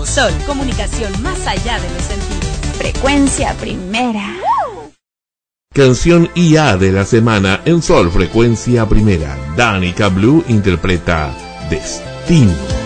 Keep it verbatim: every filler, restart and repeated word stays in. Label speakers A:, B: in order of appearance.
A: Sol, comunicación más allá de los sentidos.
B: Frecuencia Primera.
C: Canción I A de la semana en Sol Frecuencia Primera. Danica Blue interpreta Destino.